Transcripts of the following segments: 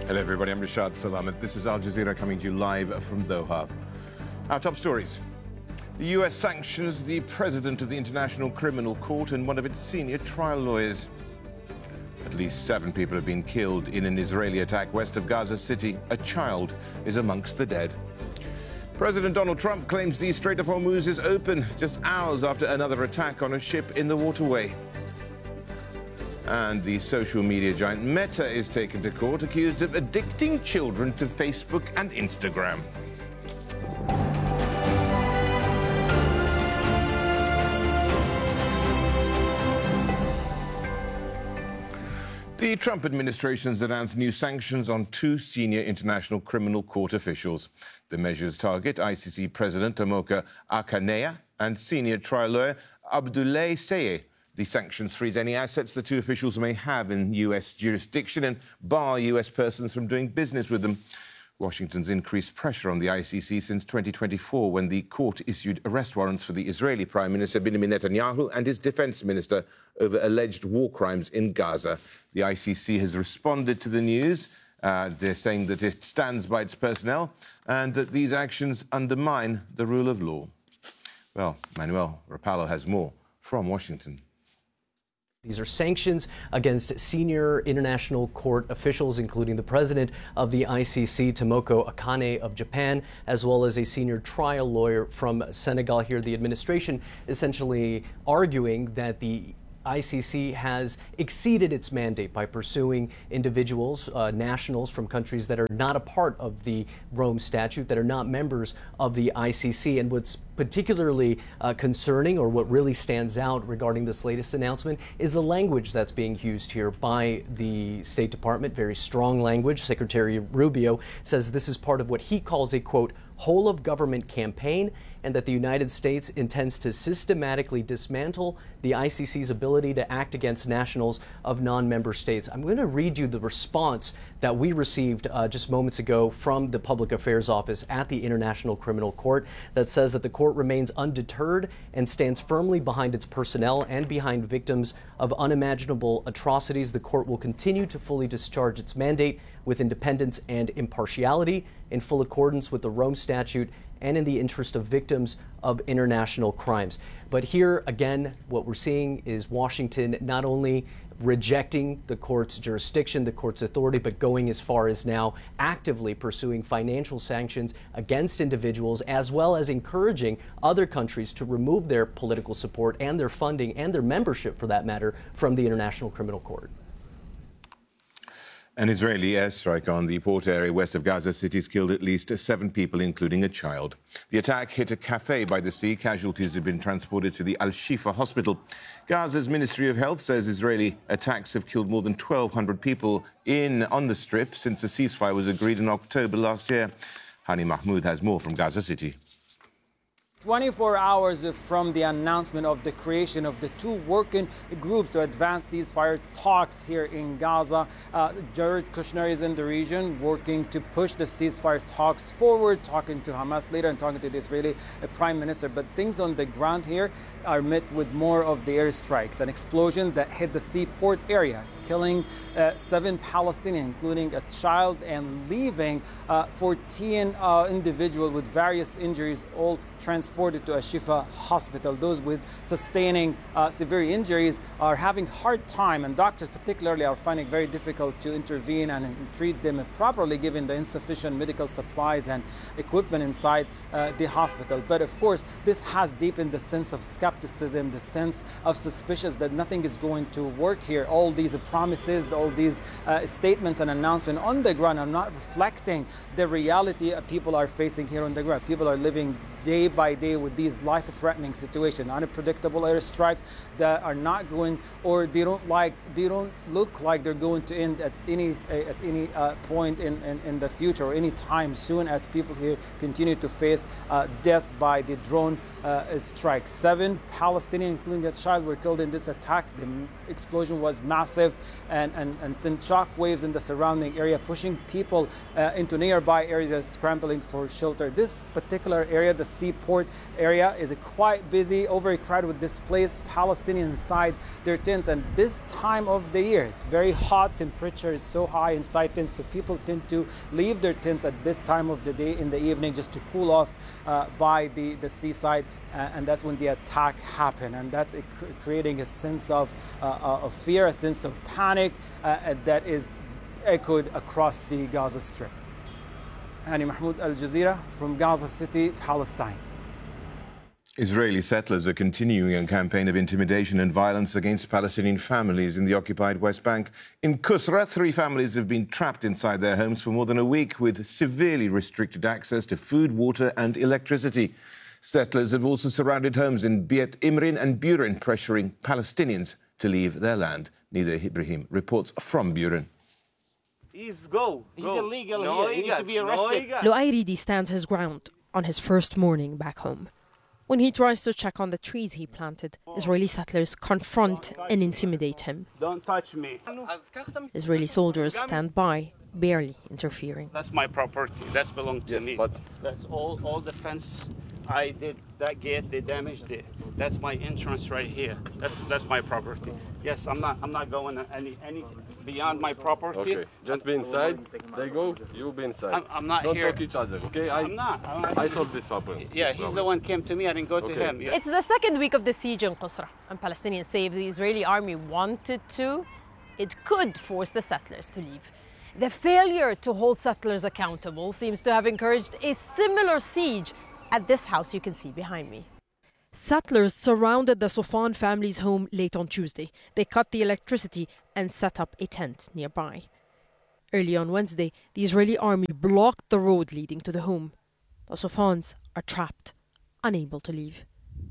Hello everybody, I'm Rashad Salamat. This is Al Jazeera coming to you live from Doha. Our top stories. The US sanctions the president of the International Criminal Court and one of its senior trial lawyers. At least 7 people have been killed in an Israeli attack west of Gaza City. A child is amongst the dead. President Donald Trump claims the Strait of Hormuz is open just hours after another attack on a ship in the waterway. And the social media giant Meta is taken to court accused of addicting children to Facebook and Instagram. The Trump administration has announced new sanctions on 2 senior International Criminal Court officials. The measures target ICC President Tomoka Akanea and senior trial lawyer Abdoulaye Seye. The sanctions freeze any assets the 2 officials may have in U.S. jurisdiction and bar U.S. persons from doing business with them. Washington's increased pressure on the ICC since 2024 when the court issued arrest warrants for the Israeli Prime Minister Benjamin Netanyahu and his defense minister over alleged war crimes in Gaza. The ICC has responded to the news. They're saying that it stands by its personnel and that these actions undermine the rule of law. Well, Manuel Rapallo has more from Washington. These are sanctions against senior international court officials, including the president of the ICC, Tomoko Akane of Japan, as well as a senior trial lawyer from Senegal. Here, the administration essentially arguing that the ICC has exceeded its mandate by pursuing individuals, nationals from countries that are not a part of the Rome Statute, that are not members of the ICC. And what's particularly concerning, or what really stands out regarding this latest announcement, is the language that's being used here by the State Department. Very strong language. Secretary Rubio says this is part of what he calls a, quote, whole of government campaign, and that the United States intends to systematically dismantle the ICC's ability to act against nationals of non-member states. I'm going to read you the response that we received just moments ago from the Public Affairs Office at the International Criminal Court that says that the court remains undeterred and stands firmly behind its personnel and behind victims of unimaginable atrocities. The court will continue to fully discharge its mandate with independence and impartiality in full accordance with the Rome Statute and in the interest of victims of international crimes. But here, again, what we're seeing is Washington not only rejecting the court's jurisdiction, the court's authority, but going as far as now actively pursuing financial sanctions against individuals, as well as encouraging other countries to remove their political support and their funding and their membership, for that matter, from the International Criminal Court. An Israeli airstrike on the port area west of Gaza City has killed at least 7 people, including a child. The attack hit a cafe by the sea. Casualties have been transported to the Al-Shifa hospital. Gaza's Ministry of Health says Israeli attacks have killed more than 1,200 people on the Strip since the ceasefire was agreed in October last year. Hani Mahmoud has more from Gaza City. 24 hours from the announcement of the creation of the 2 working groups to advance ceasefire talks here in Gaza. Jared Kushner is in the region working to push the ceasefire talks forward, talking to Hamas leader and talking to the Israeli Prime Minister. But things on the ground here are met with more of the airstrikes. An explosion that hit the seaport area, killing 7 Palestinians, including a child, and leaving 14 individuals with various injuries, all transported to Al-Shifa hospital. Those with sustaining severe injuries are having a hard time, and doctors particularly are finding it very difficult to intervene and treat them properly given the insufficient medical supplies and equipment inside the hospital. But of course, this has deepened the sense of skepticism, the sense of suspicion that nothing is going to work here. All these promises, all these statements and announcements on the ground are not reflecting the reality people are facing here on the ground. People are living day by day with these life-threatening situations, unpredictable airstrikes that are not going, or they don't look like they're going to end at any point in the future or any time soon, as people here continue to face death by the drone strikes. 7 Palestinians, including a child, were killed in this attack. The explosion was massive and sent shock waves in the surrounding area, pushing people into nearby areas scrambling for shelter. This particular area, the seaport area is quite busy, overcrowded with displaced Palestinians inside their tents. And this time of the year, it's very hot, temperature is so high inside tents, so people tend to leave their tents at this time of the day in the evening just to cool off by the seaside. And that's when the attack happened, and that's creating a sense of fear, a sense of panic that is echoed across the Gaza Strip. Hani Mahmoud, Al Jazeera from Gaza City, Palestine. Israeli settlers are continuing a campaign of intimidation and violence against Palestinian families in the occupied West Bank. In Qusra, 3 families have been trapped inside their homes for more than a week with severely restricted access to food, water and electricity. Settlers have also surrounded homes in Beit Imrin and Burin, pressuring Palestinians to leave their land. Nida Ibrahim reports from Burin. He's illegal here. He needs to be arrested. Luayridi stands his ground on his first morning back home. When he tries to check on the trees he planted, Israeli settlers confront and intimidate him. Don't touch me. Israeli soldiers stand by, barely interfering. That's my property. That belongs to me. But that's all the fence I did. That gate, they damaged it. That's my entrance right here. That's my property. Yes, I'm not going any beyond my property. Okay, just be inside. They go, you be inside. I'm not Don't here. talk each other, okay? I'm not. I solved this problem. Yeah, he's the one came to me. I didn't go to him. Yeah. It's the second week of the siege in Qusra, and Palestinians say if the Israeli army wanted to, it could force the settlers to leave. The failure to hold settlers accountable seems to have encouraged a similar siege at this house you can see behind me. Settlers surrounded the Sofan family's home late on Tuesday. They cut the electricity and set up a tent nearby. Early on Wednesday, the Israeli army blocked the road leading to the home. The Sofans are trapped, unable to leave.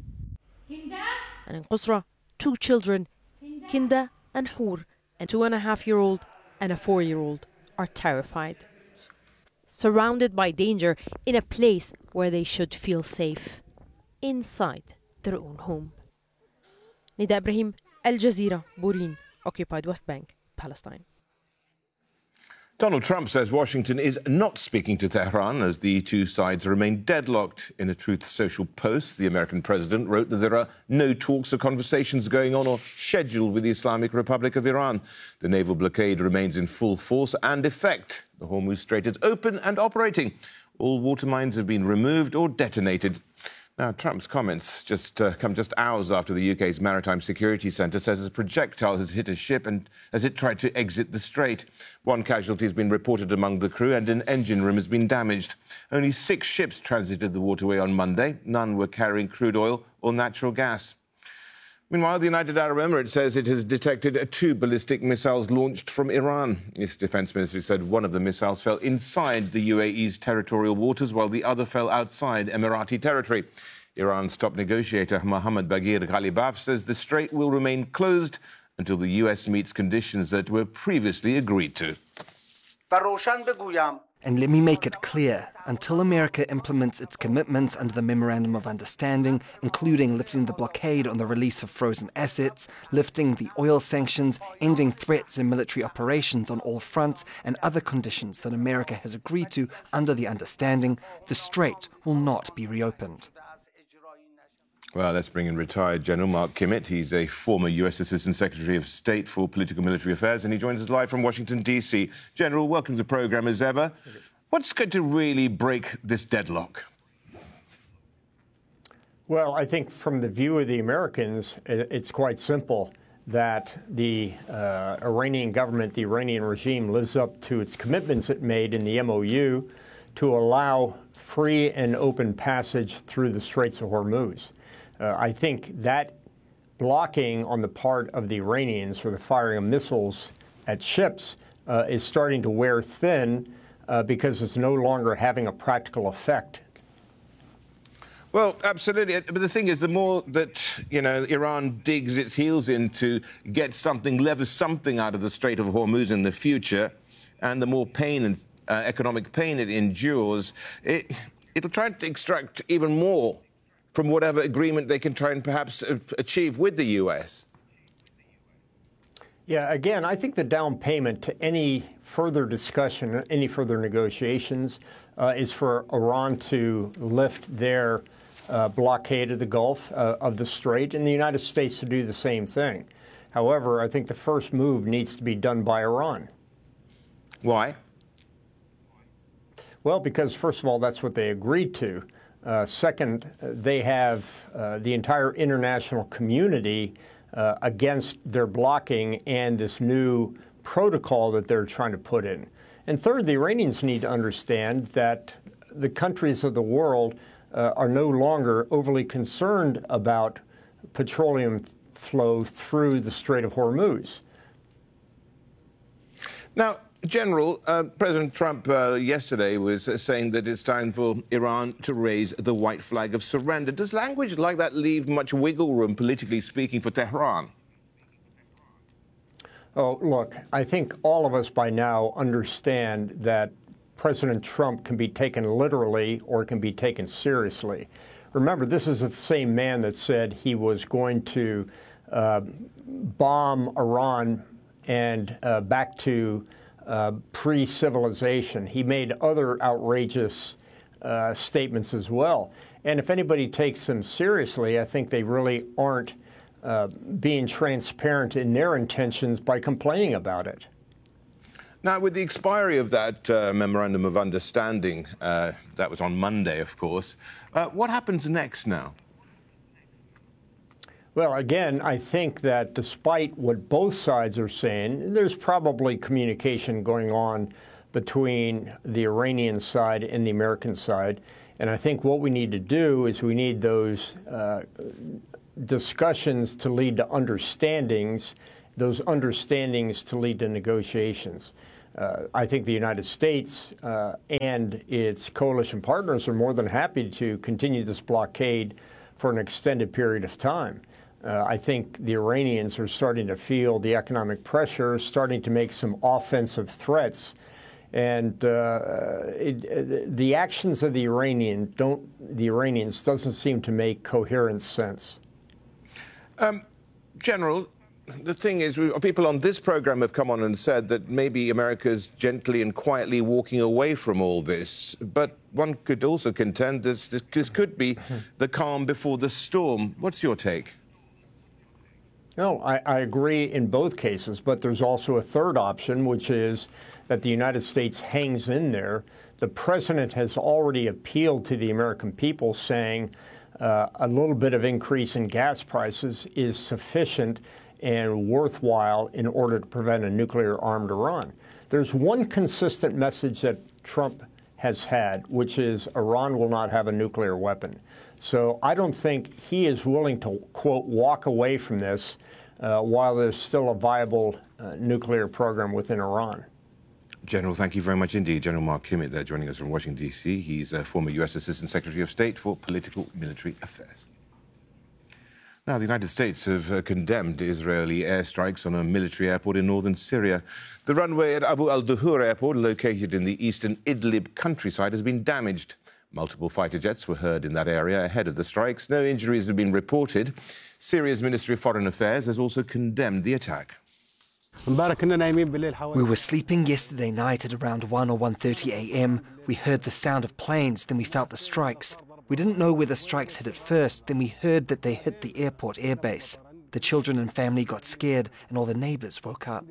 And in Qusra, 2 children, Kinda and Hur, a 2.5-year-old and a 4-year-old, are terrified. Surrounded by danger in a place where they should feel safe, inside their own home. Nida Ibrahim, Al Jazeera, Burin, occupied West Bank, Palestine. Donald Trump says Washington is not speaking to Tehran as the 2 sides remain deadlocked. In a Truth Social post, the American president wrote that there are no talks or conversations going on or scheduled with the Islamic Republic of Iran. The naval blockade remains in full force and effect. The Hormuz Strait is open and operating. All water mines have been removed or detonated. Now, Trump's comments come just hours after the UK's Maritime Security Centre says a projectile has hit a ship and as it tried to exit the strait. 1 casualty has been reported among the crew and an engine room has been damaged. Only 6 ships transited the waterway on Monday. None were carrying crude oil or natural gas. Meanwhile, the United Arab Emirates says it has detected 2 ballistic missiles launched from Iran. Its defence ministry said one of the missiles fell inside the UAE's territorial waters, while the other fell outside Emirati territory. Iran's top negotiator, Mohammad Baghir Ghalibaf, says the strait will remain closed until the US meets conditions that were previously agreed to. And let me make it clear, until America implements its commitments under the Memorandum of Understanding, including lifting the blockade on the release of frozen assets, lifting the oil sanctions, ending threats and military operations on all fronts, and other conditions that America has agreed to under the understanding, the strait will not be reopened. Well, let's bring in retired General Mark Kimmitt. He's a former US Assistant Secretary of State for Political Military Affairs, and he joins us live from Washington, D.C. General, welcome to the programme as ever. What's going to really break this deadlock? Well, I think from the view of the Americans, it's quite simple that the Iranian government, the Iranian regime, lives up to its commitments it made in the MOU to allow free and open passage through the Straits of Hormuz. I think that blocking on the part of the Iranians for the firing of missiles at ships is starting to wear thin because it's no longer having a practical effect. Well, absolutely. But the thing is, the more that, Iran digs its heels in to get something, lever something out of the Strait of Hormuz in the future, and the more pain and economic pain it endures, it'll try to extract even more from whatever agreement they can try and perhaps achieve with the U.S. Yeah, again, I think the down payment to any further discussion, any further negotiations, is for Iran to lift their blockade of the Gulf, of the Strait, and the United States to do the same thing. However, I think the first move needs to be done by Iran. Why? Well, because first of all, that's what they agreed to. Second, they have the entire international community against their blocking and this new protocol that they're trying to put in. And third, the Iranians need to understand that the countries of the world are no longer overly concerned about petroleum flow through the Strait of Hormuz. Now, General, President Trump yesterday was saying that it's time for Iran to raise the white flag of surrender. Does language like that leave much wiggle room, politically speaking, for Tehran? Oh, look, I think all of us by now understand that President Trump can be taken literally or can be taken seriously. Remember, this is the same man that said he was going to bomb Iran and back to pre-civilization. He made other outrageous statements as well. And if anybody takes them seriously, I think they really aren't being transparent in their intentions by complaining about it. Now, with the expiry of that Memorandum of Understanding, that was on Monday, of course, what happens next now? Well, again, I think that despite what both sides are saying, there's probably communication going on between the Iranian side and the American side. And I think what we need to do is we need those discussions to lead to understandings, those understandings to lead to negotiations. I think the United States and its coalition partners are more than happy to continue this blockade for an extended period of time. I think the Iranians are starting to feel the economic pressure, starting to make some offensive threats. And the actions of the Iranians doesn't seem to make coherent sense. General, the thing is, people on this program have come on and said that maybe America's gently and quietly walking away from all this. But one could also contend this could be the calm before the storm. What's your take? No, I agree in both cases, but there's also a third option, which is that the United States hangs in there. The president has already appealed to the American people, saying a little bit of increase in gas prices is sufficient and worthwhile in order to prevent a nuclear-armed Iran. There's one consistent message that Trump has had, which is Iran will not have a nuclear weapon. So I don't think he is willing to, quote, walk away from this while there's still a viable nuclear program within Iran. General, thank you very much indeed. General Mark Kimmitt there joining us from Washington, D.C. He's a former U.S. Assistant Secretary of State for Political Military Affairs. Now, the United States have condemned Israeli airstrikes on a military airport in northern Syria. The runway at Abu al-Duhur airport, located in the eastern Idlib countryside, has been damaged. Multiple fighter jets were heard in that area ahead of the strikes. No injuries have been reported. Syria's Ministry of Foreign Affairs has also condemned the attack. We were sleeping yesterday night at around 1 or 1:30 a.m. We heard the sound of planes, then we felt the strikes. We didn't know where the strikes hit at first, then we heard that they hit the airport airbase. The children and family got scared and all the neighbors woke up.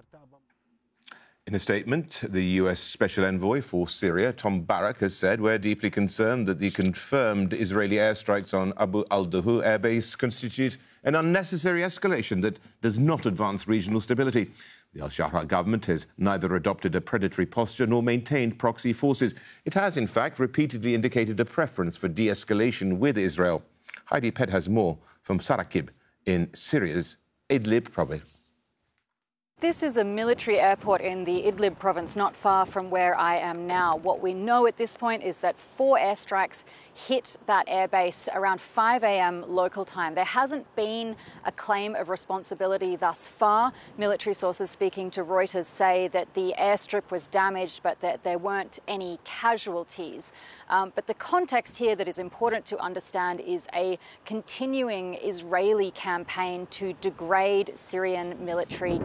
In a statement, the U.S. Special Envoy for Syria, Tom Barak, has said, "We're deeply concerned that the confirmed Israeli airstrikes on Abu al-Duhur airbase constitute an unnecessary escalation that does not advance regional stability. The al-Shahra government has neither adopted a predatory posture nor maintained proxy forces. It has, in fact, repeatedly indicated a preference for de-escalation with Israel." Heidi Pett has more from Sarakib in Syria's Idlib province. This is a military airport in the Idlib province, not far from where I am now. What we know at this point is that 4 airstrikes hit that airbase around 5 a.m. local time. There hasn't been a claim of responsibility thus far. Military sources speaking to Reuters say that the airstrip was damaged, but that there weren't any casualties. But the context here that is important to understand is a continuing Israeli campaign to degrade Syrian military capability.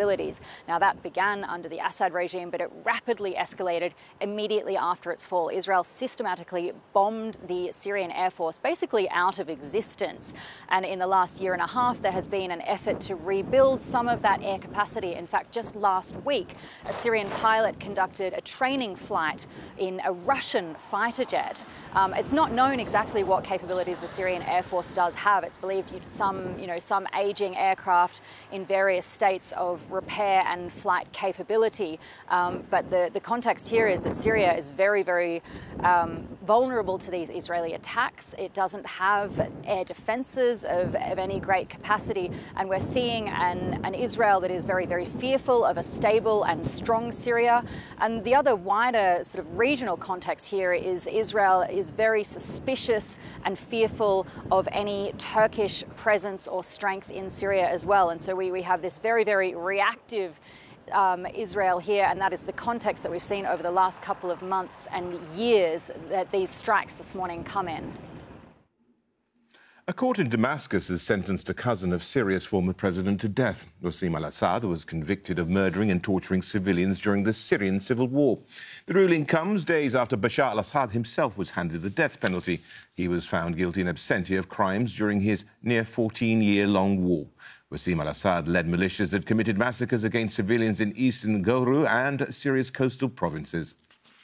capabilities. Now, that began under the Assad regime, but it rapidly escalated immediately after its fall. Israel systematically bombed the Syrian Air Force basically out of existence. And in the last year and a half, there has been an effort to rebuild some of that air capacity. In fact, just last week, a Syrian pilot conducted a training flight in a Russian fighter jet. It's not known exactly what capabilities the Syrian Air Force does have. It's believed some aging aircraft in various states of repair and flight capability. But the context here is that Syria is very, very vulnerable to these Israeli attacks. It doesn't have air defenses of any great capacity. And we're seeing an Israel that is very, very fearful of a stable and strong Syria. And the other wider sort of regional context here is Israel is very suspicious and fearful of any Turkish presence or strength in Syria as well. And so we have this very, very reactive Israel here, and that is the context that we've seen over the last couple of months and years that these strikes this morning come in. A court in Damascus has sentenced a cousin of Syria's former president to death. Wassim al-Assad was convicted of murdering and torturing civilians during the Syrian civil war. The ruling comes days after Bashar al-Assad himself was handed the death penalty. He was found guilty in absentia of crimes during his near 14-year-long war. Wassim al-Assad led militias that committed massacres against civilians in eastern Ghouta and Syria's coastal provinces.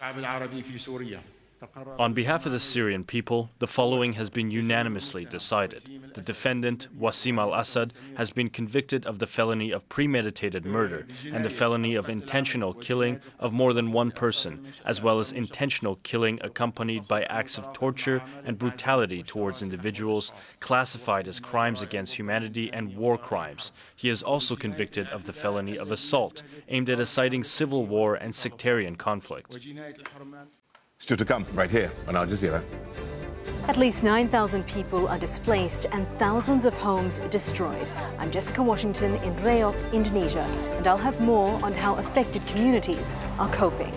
On behalf of the Syrian people, the following has been unanimously decided. The defendant, Wassim al-Assad, has been convicted of the felony of premeditated murder and the felony of intentional killing of more than one person, as well as intentional killing accompanied by acts of torture and brutality towards individuals classified as crimes against humanity and war crimes. He is also convicted of the felony of assault aimed at inciting civil war and sectarian conflict. Still to come, right here on Al Jazeera. At least 9,000 people are displaced and thousands of homes destroyed. I'm Jessica Washington in Reok, Indonesia, and I'll have more on how affected communities are coping.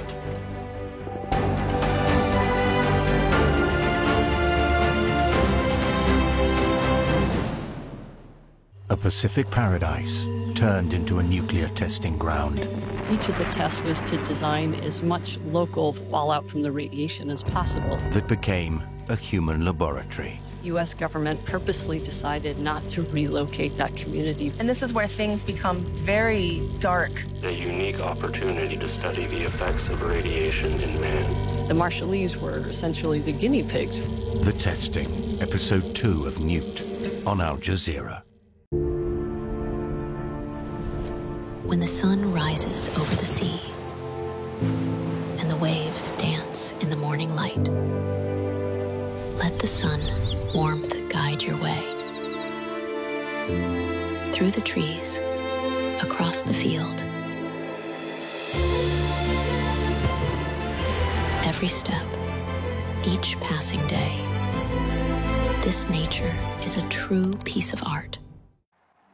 A Pacific paradise turned into a nuclear testing ground. Each of the tests was to design as much local fallout from the radiation as possible. That became a human laboratory. The U.S. government purposely decided not to relocate that community. And this is where things become very dark. A unique opportunity to study the effects of radiation in man. The Marshallese were essentially the guinea pigs. The Testing, Episode 2 of Newt on Al Jazeera. When the sun rises over the sea and the waves dance in the morning light, let the sun warmth guide your way. Through the trees, across the field. Every step, each passing day. This nature is a true piece of art.